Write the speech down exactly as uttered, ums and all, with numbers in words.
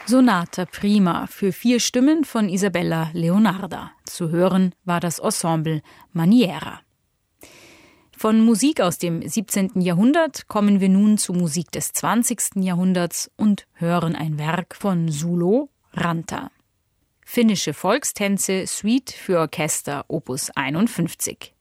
Sonata Prima für vier Stimmen von Isabella Leonarda. Zu hören war das Ensemble Maniera. Von Musik aus dem siebzehnten Jahrhundert kommen wir nun zu Musik des zwanzigsten Jahrhunderts und hören ein Werk von Sulo Ranta. Finnische Volkstänze, Suite für Orchester, Opus einundfünfzig.